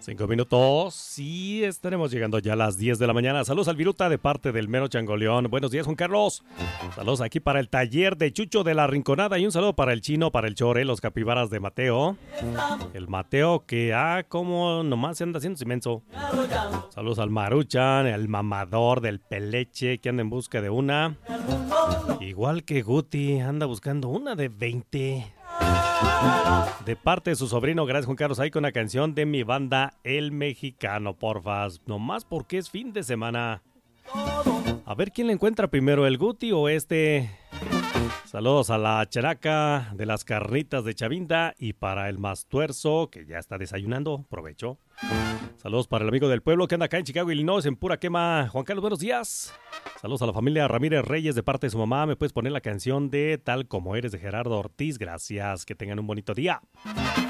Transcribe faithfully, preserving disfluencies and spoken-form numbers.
Cinco minutos, sí, estaremos llegando ya a las diez de la mañana. Saludos al Viruta de parte del Mero Changoleón. Buenos días, Juan Carlos. Saludos aquí para el taller de Chucho de la Rinconada y un saludo para el Chino, para el Chore, los capibaras de Mateo. El Mateo que, ah, como nomás se anda haciendo inmenso. Saludos al Maruchan, el mamador del Peleche que anda en busca de una. Igual que Guti, anda buscando una de veinte. De parte de su sobrino, gracias Juan Carlos, ahí con la canción de mi banda El Mexicano, porfas, nomás porque es fin de semana. A ver quién le encuentra primero, el Guti o este. Saludos a la characa de las carnitas de Chavinda y para el Mastuerzo, que ya está desayunando, provecho. Saludos para el amigo del pueblo que anda acá en Chicago, Illinois, en pura quema. Juan Carlos, buenos días. Saludos a la familia Ramírez Reyes de parte de su mamá. ¿Me puedes poner la canción de Tal Como Eres de Gerardo Ortiz? Gracias, que tengan un bonito día.